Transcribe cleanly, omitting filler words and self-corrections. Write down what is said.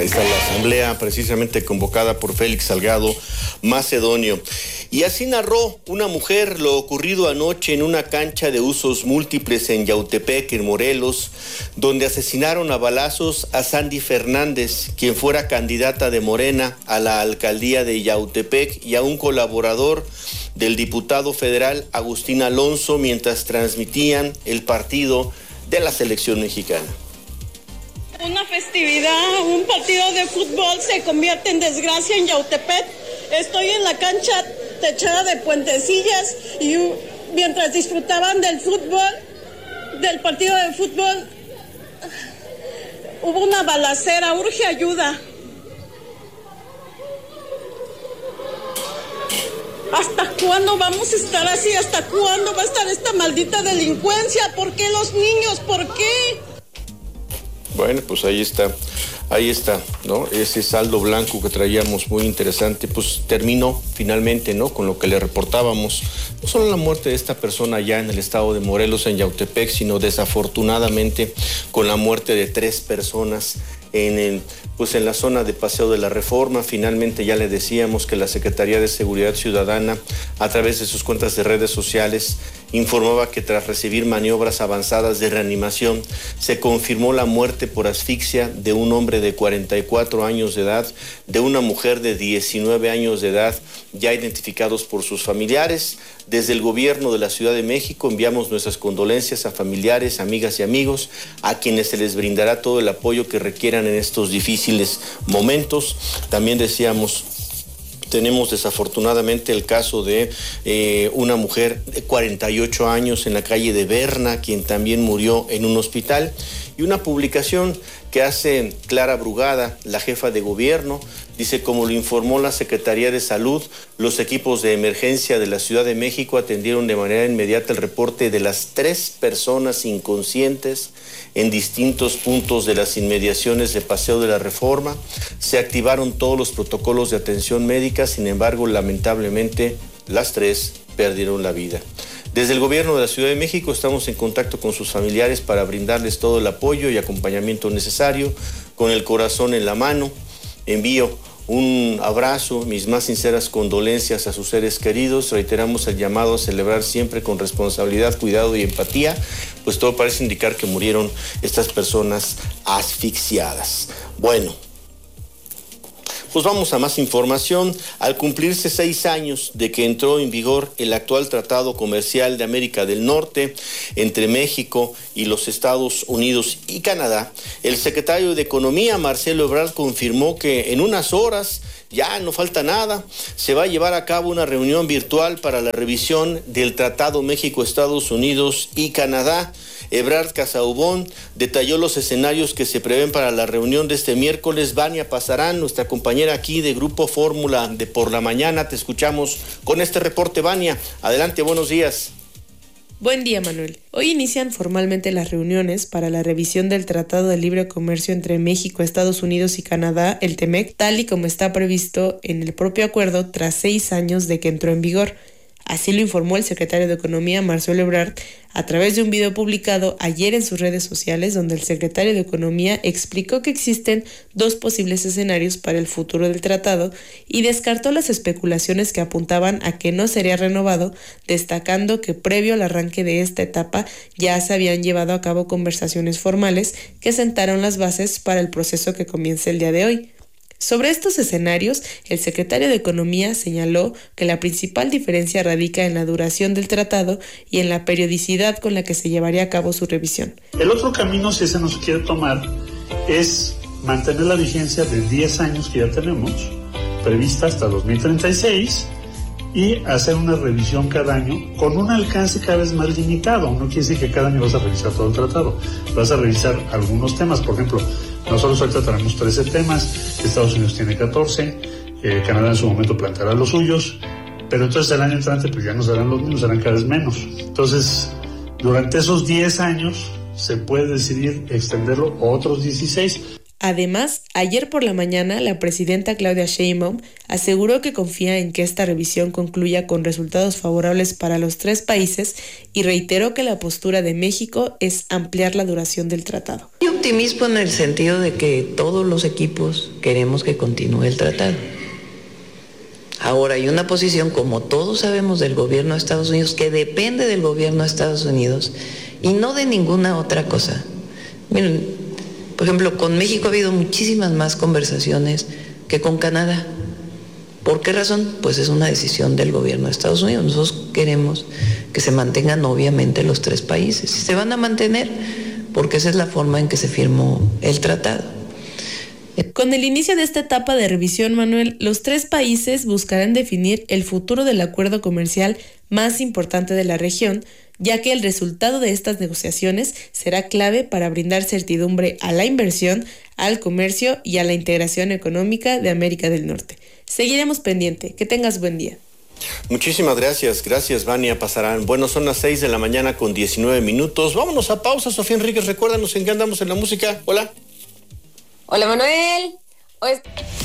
está la asamblea precisamente convocada por Félix Salgado Macedonio. Y así narró una mujer lo ocurrido anoche en una cancha de usos múltiples en Yautepec, en Morelos, donde asesinaron a balazos a Sandy Fernández, quien fuera candidata de Morena a la alcaldía de Yautepec, y a un colaborador del diputado federal Agustín Alonso mientras transmitían el partido de la selección mexicana. Una festividad, un partido de fútbol se convierte en desgracia en Yautepec. Estoy en la cancha techada de Puentecillas y mientras disfrutaban del fútbol, del partido de fútbol, hubo una balacera, urge ayuda. ¿Hasta cuándo vamos a estar así? ¿Hasta cuándo va a estar esta maldita delincuencia? ¿Por qué los niños? ¿Por qué? Bueno, pues ahí está, ¿no? Ese saldo blanco que traíamos muy interesante, pues terminó finalmente, ¿no? Con lo que le reportábamos, no solo la muerte de esta persona allá en el estado de Morelos, en Yautepec, sino desafortunadamente con la muerte de 3 personas en la zona de Paseo de la Reforma. Finalmente ya le decíamos que la Secretaría de Seguridad Ciudadana, a través de sus cuentas de redes sociales, informaba que tras recibir maniobras avanzadas de reanimación, se confirmó la muerte por asfixia de un hombre de 44 años de edad, de una mujer de 19 años de edad, ya identificados por sus familiares. Desde el gobierno de la Ciudad de México enviamos nuestras condolencias a familiares, amigas y amigos, a quienes se les brindará todo el apoyo que requieran en estos difíciles momentos. También decíamos, tenemos desafortunadamente el caso de una mujer de 48 años en la calle de Berna, quien también murió en un hospital, y una publicación que hace Clara Brugada, la jefa de gobierno. Dice, como lo informó la Secretaría de Salud, los equipos de emergencia de la Ciudad de México atendieron de manera inmediata el reporte de las 3 personas inconscientes en distintos puntos de las inmediaciones de Paseo de la Reforma. Se activaron todos los protocolos de atención médica, sin embargo, lamentablemente, las 3 perdieron la vida. Desde el gobierno de la Ciudad de México estamos en contacto con sus familiares para brindarles todo el apoyo y acompañamiento necesario. Con el corazón en la mano, envío un abrazo, mis más sinceras condolencias a sus seres queridos. Reiteramos el llamado a celebrar siempre con responsabilidad, cuidado y empatía, pues todo parece indicar que murieron estas personas asfixiadas. Bueno, pues vamos a más información. Al cumplirse 6 años de que entró en vigor el actual Tratado Comercial de América del Norte entre México y los Estados Unidos y Canadá, el secretario de Economía, Marcelo Ebrard, confirmó que en unas horas, ya no falta nada, se va a llevar a cabo una reunión virtual para la revisión del Tratado México-Estados Unidos y Canadá. Ebrard Casaubon detalló los escenarios que se prevén para la reunión de este miércoles. Vania Pasarán, nuestra compañera aquí de Grupo Fórmula de Por la Mañana, te escuchamos con este reporte. Vania, adelante, buenos días. Buen día, Manuel. Hoy inician formalmente las reuniones para la revisión del Tratado de Libre Comercio entre México, Estados Unidos y Canadá, el TEMEC, tal y como está previsto en el propio acuerdo tras 6 años de que entró en vigor. Así lo informó el secretario de Economía, Marcelo Ebrard, a través de un video publicado ayer en sus redes sociales, donde el secretario de Economía explicó que existen 2 posibles escenarios para el futuro del tratado y descartó las especulaciones que apuntaban a que no sería renovado, destacando que previo al arranque de esta etapa ya se habían llevado a cabo conversaciones formales que sentaron las bases para el proceso que comienza el día de hoy. Sobre estos escenarios, el secretario de Economía señaló que la principal diferencia radica en la duración del tratado y en la periodicidad con la que se llevaría a cabo su revisión. El otro camino, si ese nos quiere tomar, es mantener la vigencia de 10 años que ya tenemos, prevista hasta 2036, y hacer una revisión cada año con un alcance cada vez más limitado. No quiere decir que cada año vas a revisar todo el tratado, vas a revisar algunos temas. Por ejemplo, nosotros ahorita tenemos 13 temas, Estados Unidos tiene 14, Canadá en su momento planteará los suyos, pero entonces el año entrante pues ya no serán los mismos, serán cada vez menos. Entonces, durante esos 10 años se puede decidir extenderlo a otros 16. Además, ayer por la mañana, la presidenta Claudia Sheinbaum aseguró que confía en que esta revisión concluya con resultados favorables para los tres países y reiteró que la postura de México es ampliar la duración del tratado. Hay optimismo en el sentido de que todos los equipos queremos que continúe el tratado. Ahora, hay una posición, como todos sabemos, del gobierno de Estados Unidos, que depende del gobierno de Estados Unidos y no de ninguna otra cosa. Miren, por ejemplo, con México ha habido muchísimas más conversaciones que con Canadá. ¿Por qué razón? Pues es una decisión del gobierno de Estados Unidos. Nosotros queremos que se mantengan obviamente los tres países. Y se van a mantener porque esa es la forma en que se firmó el tratado. Con el inicio de esta etapa de revisión, Manuel, los tres países buscarán definir el futuro del acuerdo comercial más importante de la región, ya que el resultado de estas negociaciones será clave para brindar certidumbre a la inversión, al comercio y a la integración económica de América del Norte. Seguiremos pendiente. Que tengas buen día. Muchísimas gracias, Vania Pasarán. Bueno, son las 6 de la mañana con 19 minutos. Vámonos a pausa, Sofía Enríquez. Recuérdanos en qué andamos en la música. Hola. Hola, Manuel.